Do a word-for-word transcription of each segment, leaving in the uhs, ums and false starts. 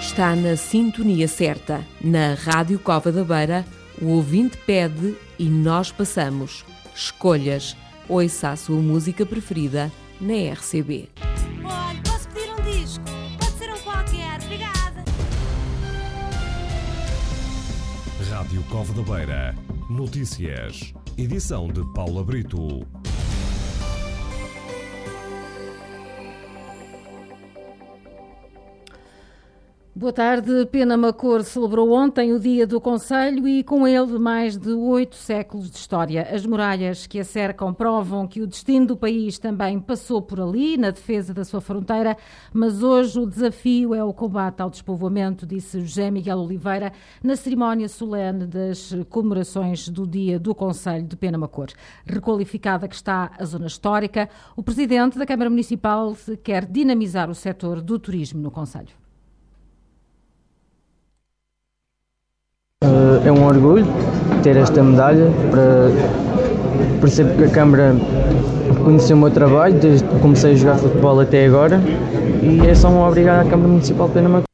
Está na sintonia certa. Na Rádio Cova da Beira, o ouvinte pede e nós passamos. Escolhas. Ouça a sua música preferida na R C B. Olha, posso pedir um disco? Pode ser um qualquer, obrigada. Rádio Cova da Beira. Notícias. Edição de Paula Brito. Boa tarde. Penamacor celebrou ontem o Dia do Concelho e com ele mais de oito séculos de história. As muralhas que a cercam provam que o destino do país também passou por ali, na defesa da sua fronteira, mas hoje o desafio é o combate ao despovoamento, disse José Miguel Oliveira na cerimónia solene das comemorações do Dia do Concelho de Penamacor. Requalificada que está a zona histórica, o presidente da Câmara Municipal quer dinamizar o setor do turismo no concelho. É um orgulho ter esta medalha, para perceber que a Câmara reconheceu o meu trabalho desde que comecei a jogar futebol até agora, e é só um obrigado à Câmara Municipal de Penamacor.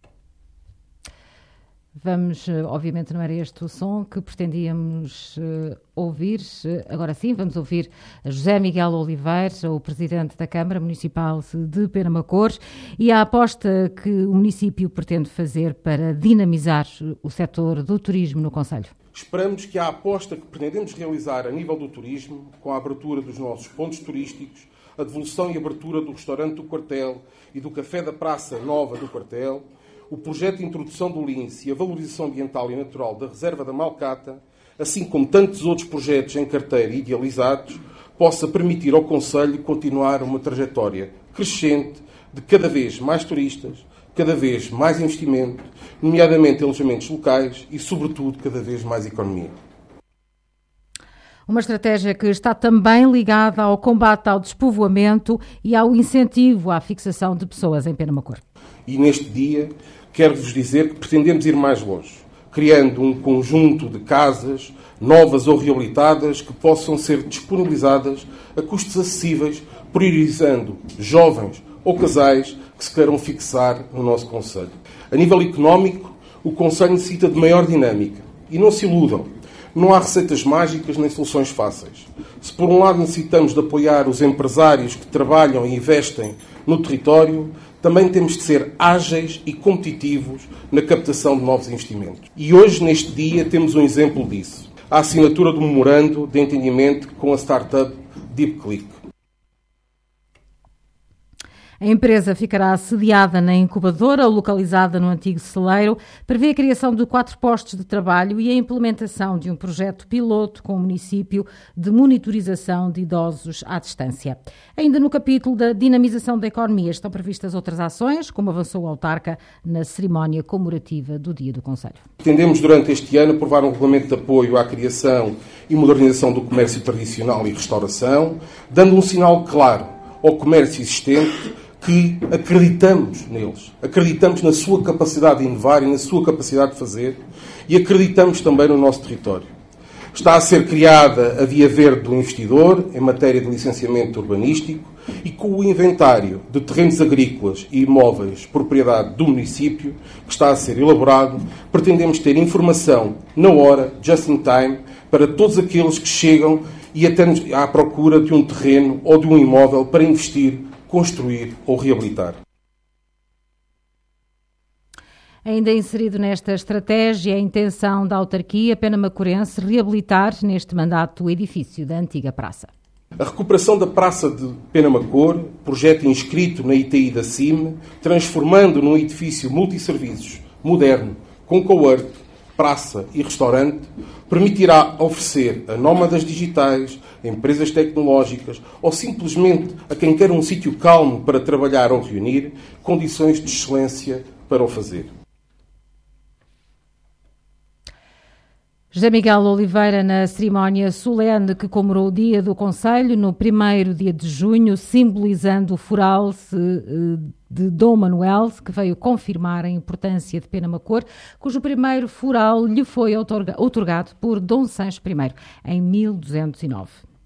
Vamos, obviamente não era este o som que pretendíamos uh, ouvir, agora sim vamos ouvir José Miguel Oliveira, o Presidente da Câmara Municipal de Penamacor, e a aposta que o município pretende fazer para dinamizar o setor do turismo no concelho. Esperamos que a aposta que pretendemos realizar a nível do turismo, com a abertura dos nossos pontos turísticos, a devolução e abertura do restaurante do quartel e do café da Praça Nova do quartel, o projeto de introdução do lince e a valorização ambiental e natural da Reserva da Malcata, assim como tantos outros projetos em carteira e idealizados, possa permitir ao concelho continuar uma trajetória crescente de cada vez mais turistas, cada vez mais investimento, nomeadamente em alojamentos locais e, sobretudo, cada vez mais economia. Uma estratégia que está também ligada ao combate ao despovoamento e ao incentivo à fixação de pessoas em Penamacor. E neste dia, quero-vos dizer que pretendemos ir mais longe, criando um conjunto de casas, novas ou reabilitadas, que possam ser disponibilizadas a custos acessíveis, priorizando jovens ou casais que se queiram fixar no nosso concelho. A nível económico, o concelho necessita de maior dinâmica. E não se iludam, não há receitas mágicas nem soluções fáceis. Se por um lado necessitamos de apoiar os empresários que trabalham e investem no território, também temos de ser ágeis e competitivos na captação de novos investimentos. E hoje, neste dia, temos um exemplo disso. A assinatura do memorando de entendimento com a startup DeepClick. A empresa ficará sediada na incubadora, localizada no antigo celeiro, prevê a criação de quatro postos de trabalho e a implementação de um projeto piloto com o município de monitorização de idosos à distância. Ainda no capítulo da dinamização da economia estão previstas outras ações, como avançou o autarca na cerimónia comemorativa do Dia do Concelho. Pretendemos durante este ano aprovar um regulamento de apoio à criação e modernização do comércio tradicional e restauração, dando um sinal claro ao comércio existente que acreditamos neles, acreditamos na sua capacidade de inovar e na sua capacidade de fazer, e acreditamos também no nosso território. Está a ser criada a Via Verde do Investidor em matéria de licenciamento urbanístico, e com o inventário de terrenos agrícolas e imóveis propriedade do município, que está a ser elaborado, pretendemos ter informação na hora, just in time, para todos aqueles que chegam e até à procura de um terreno ou de um imóvel para investir, construir ou reabilitar. Ainda inserido nesta estratégia, a intenção da autarquia penamacorense reabilitar neste mandato o edifício da antiga praça. A recuperação da Praça de Penamacor, projeto inscrito na I T I da C I M, transformando num edifício multisserviços, moderno, com cowork, praça e restaurante, permitirá oferecer a nómadas digitais, a empresas tecnológicas ou simplesmente a quem quer um sítio calmo para trabalhar ou reunir, condições de excelência para o fazer. José Miguel Oliveira, na cerimónia solene que comemorou o Dia do Concelho, no primeiro dia de junho, simbolizando o fural de Dom Manuel, que veio confirmar a importância de Penamacor, cujo primeiro fural lhe foi outorgado por Dom Sancho I, em mil duzentos e nove.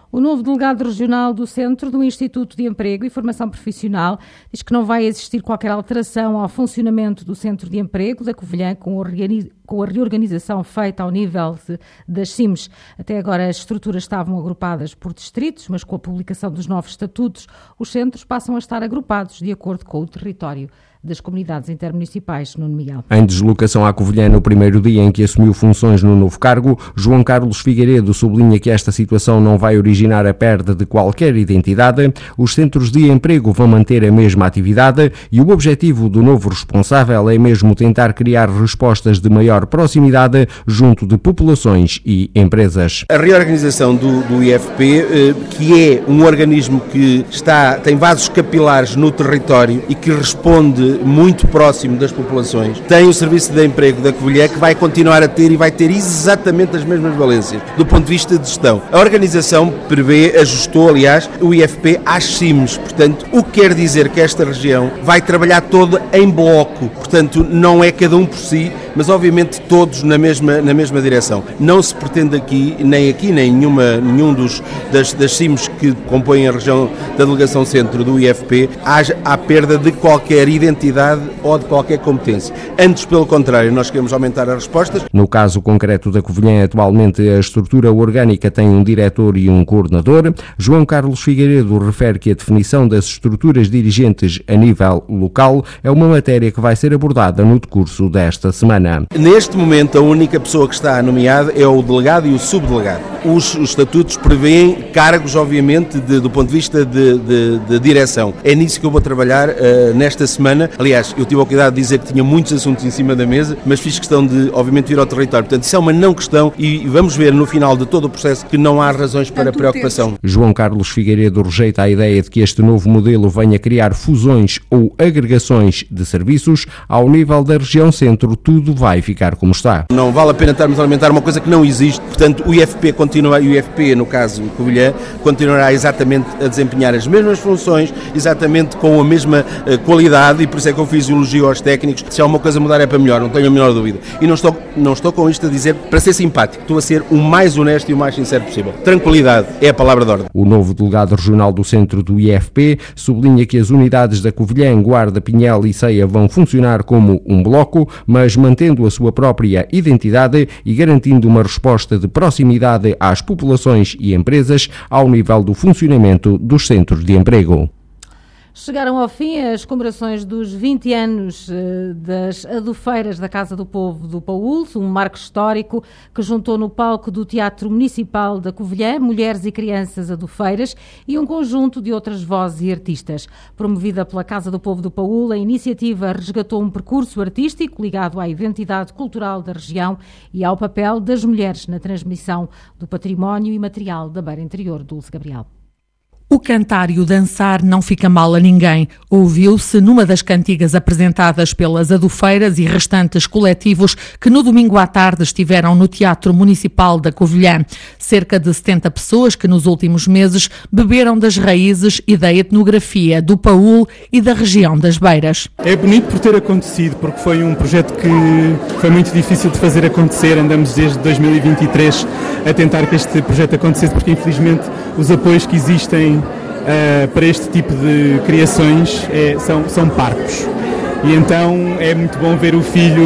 O novo delegado regional do Centro do Instituto de Emprego e Formação Profissional diz que não vai existir qualquer alteração ao funcionamento do Centro de Emprego da Covilhã com a reorganização feita ao nível de, das C I Ms. Até agora as estruturas estavam agrupadas por distritos, mas com a publicação dos novos estatutos, os centros passam a estar agrupados de acordo com o território das comunidades intermunicipais. Nuno Miguel. Em deslocação à Covilhã no primeiro dia em que assumiu funções no novo cargo, João Carlos Figueiredo sublinha que esta situação não vai originar a perda de qualquer identidade. Os centros de emprego vão manter a mesma atividade e o objetivo do novo responsável é mesmo tentar criar respostas de maior proximidade junto de populações e empresas. A reorganização do, do I F P, que é um organismo que está, tem vasos capilares no território e que responde muito próximo das populações, tem o Serviço de Emprego da Covilhã que vai continuar a ter e vai ter exatamente as mesmas valências do ponto de vista de gestão. A organização prevê, ajustou aliás, o I F P às C I Ms, portanto, o que quer dizer que esta região vai trabalhar toda em bloco, portanto, não é cada um por si, mas obviamente todos na mesma, na mesma direção. Não se pretende aqui, nem aqui, nem nenhuma, nenhum dos, das, das C I Ms que compõem a região da Delegação Centro do I F P, haja a perda de qualquer identidade ou de qualquer competência. Antes, pelo contrário, nós queremos aumentar as respostas. No caso concreto da Covilhã, atualmente a estrutura orgânica tem um diretor e um coordenador. João Carlos Figueiredo refere que a definição das estruturas dirigentes a nível local é uma matéria que vai ser abordada no decurso desta semana. Neste momento, a única pessoa que está nomeada é o delegado e o subdelegado. Os, os estatutos prevêem cargos, obviamente, de, do ponto de vista de, de, de direção. É nisso que eu vou trabalhar uh, nesta semana. Aliás, eu tive a cuidado de dizer que tinha muitos assuntos em cima da mesa, mas fiz questão de, obviamente, vir ao território. Portanto, isso é uma não questão e vamos ver no final de todo o processo que não há razões para preocupação. João Carlos Figueiredo rejeita a ideia de que este novo modelo venha criar fusões ou agregações de serviços. Ao nível da região centro, tudo vai ficar como está. Não vale a pena estarmos a alimentar uma coisa que não existe. Portanto, o I F P continua, o I F P, no caso Covilhã, continuará exatamente a desempenhar as mesmas funções, exatamente com a mesma uh, qualidade, e por isso é que eu fiz elogio aos técnicos. Se há uma coisa a mudar é para melhor, não tenho a menor dúvida. E não estou, não estou com isto a dizer para ser simpático, estou a ser o mais honesto e o mais sincero possível. Tranquilidade é a palavra de ordem. O novo delegado regional do centro do I F P sublinha que as unidades da Covilhã, Guarda, Pinhel e Ceia vão funcionar como um bloco, mas mantendo a sua própria identidade e garantindo uma resposta de proximidade às populações e empresas ao nível do funcionamento dos centros de emprego. Chegaram ao fim as comemorações dos vinte anos das Adufeiras da Casa do Povo do Paúl, um marco histórico que juntou no palco do Teatro Municipal da Covilhã mulheres e crianças adufeiras e um conjunto de outras vozes e artistas. Promovida pela Casa do Povo do Paúl, a iniciativa resgatou um percurso artístico ligado à identidade cultural da região e ao papel das mulheres na transmissão do património imaterial da Beira Interior. Dulce Gabriel. O cantar e o dançar não fica mal a ninguém. Ouviu-se numa das cantigas apresentadas pelas adufeiras e restantes coletivos que no domingo à tarde estiveram no Teatro Municipal da Covilhã. Cerca de setenta pessoas que nos últimos meses beberam das raízes e da etnografia do Paúl e da região das Beiras. É bonito por ter acontecido, porque foi um projeto que foi muito difícil de fazer acontecer. Andamos desde dois mil e vinte e três a tentar que este projeto acontecesse, porque infelizmente os apoios que existem Uh, para este tipo de criações é, são, são parcos, e então é muito bom ver o filho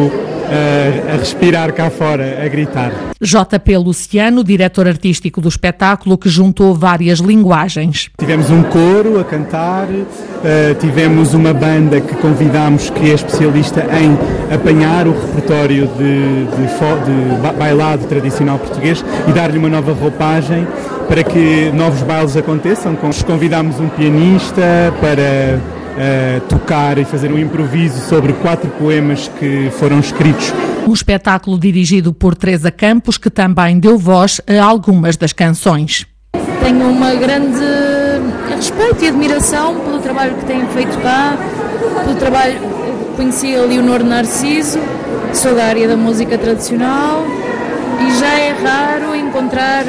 uh, a respirar cá fora, a gritar. J P Luciano, diretor artístico do espetáculo, que juntou várias linguagens. Tivemos um coro a cantar, uh, tivemos uma banda que convidámos, que é especialista em apanhar o repertório de, de, de bailado tradicional português e dar-lhe uma nova roupagem para que novos bailes aconteçam. Convidámos um pianista para uh, tocar e fazer um improviso sobre quatro poemas que foram escritos. Um espetáculo dirigido por Teresa Campos, que também deu voz a algumas das canções. Tenho uma grande respeito e admiração pelo trabalho que têm feito cá, pelo trabalho. Conheci a Leonor Narciso, sou da área da música tradicional, e já é raro encontrar uh,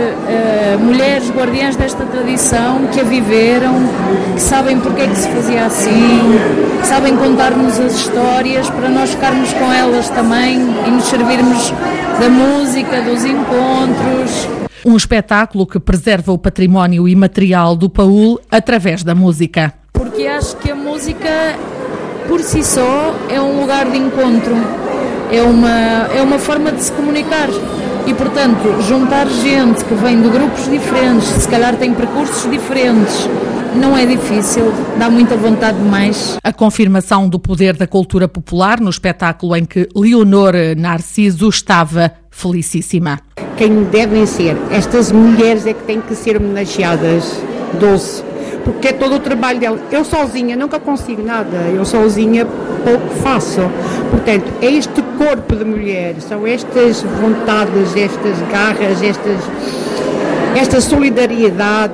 uh, mulheres guardiãs desta tradição que a viveram, que sabem porque é que se fazia assim, que sabem contar-nos as histórias para nós ficarmos com elas também e nos servirmos da música, dos encontros. Um espetáculo que preserva o património imaterial do Paúl através da música. Porque acho que a música, por si só, é um lugar de encontro, é uma, é uma forma de se comunicar. E, portanto, juntar gente que vem de grupos diferentes, se calhar tem percursos diferentes, não é difícil, dá muita vontade de mais. A confirmação do poder da cultura popular no espetáculo em que Leonor Narciso estava felicíssima. Quem devem ser estas mulheres é que têm que ser homenageadas, doce, porque é todo o trabalho dela. Eu sozinha nunca consigo nada, eu sozinha pouco faço. Portanto, é este corpo de mulher, são estas vontades, estas garras, estas, esta solidariedade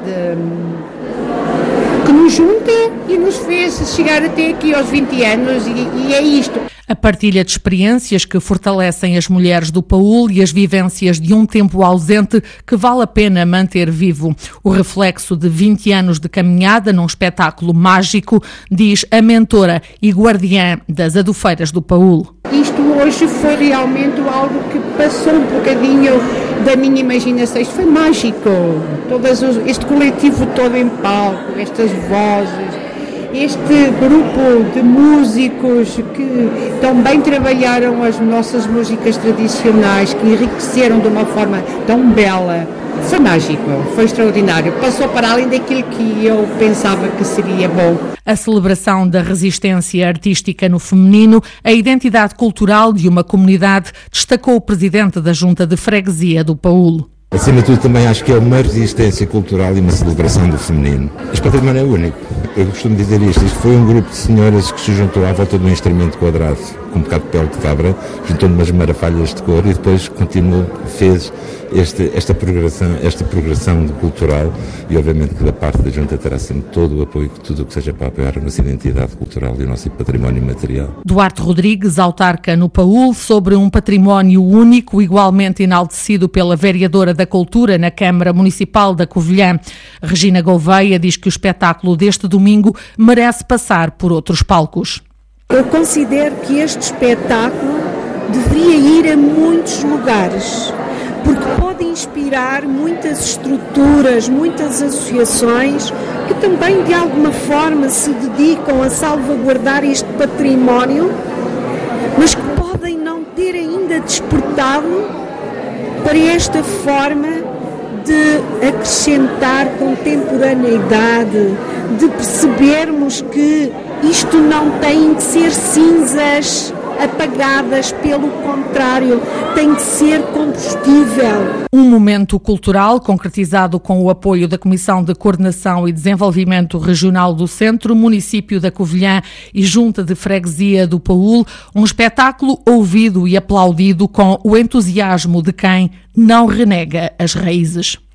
que nos junta e nos fez chegar até aqui aos vinte anos, e, e é isto. A partilha de experiências que fortalecem as mulheres do Paúl e as vivências de um tempo ausente que vale a pena manter vivo. O reflexo de vinte anos de caminhada num espetáculo mágico, diz a mentora e guardiã das Adufeiras do Paúl. Isto hoje foi realmente algo que passou um bocadinho da minha imaginação. Isto foi mágico. Todas os, este coletivo todo em palco, estas vozes, este grupo de músicos que também trabalharam as nossas músicas tradicionais, que enriqueceram de uma forma tão bela. Foi mágico, foi extraordinário. Passou para além daquilo que eu pensava que seria bom. A celebração da resistência artística no feminino, a identidade cultural de uma comunidade, destacou o presidente da Junta de Freguesia do Paúl. Acima de tudo, também acho que é uma resistência cultural e uma celebração do feminino. Este património é único. Eu costumo dizer isto. Isto foi um grupo de senhoras que se juntou à volta de um instrumento quadrado, com um bocado de pele de cabra, juntando umas marafalhas de cor e depois continuou, fez este, esta, progressão, esta progressão cultural e, obviamente, que da parte da Junta terá sempre todo o apoio, tudo o que seja para apoiar a nossa identidade cultural e o nosso património material. Duarte Rodrigues, autarca no Paúl, sobre um património único, igualmente enaltecido pela vereadora da Cultura na Câmara Municipal da Covilhã. Regina Gouveia diz que o espetáculo deste domingo merece passar por outros palcos. Eu considero que este espetáculo deveria ir a muitos lugares, porque pode inspirar muitas estruturas, muitas associações que também de alguma forma se dedicam a salvaguardar este património, mas que podem não ter ainda despertado para esta forma de acrescentar contemporaneidade, de percebermos que isto não tem que ser cinzas apagadas, pelo contrário, tem que ser combustível. Um momento cultural concretizado com o apoio da Comissão de Coordenação e Desenvolvimento Regional do Centro, Município da Covilhã e Junta de Freguesia do Paúl, um espetáculo ouvido e aplaudido com o entusiasmo de quem não renega as raízes.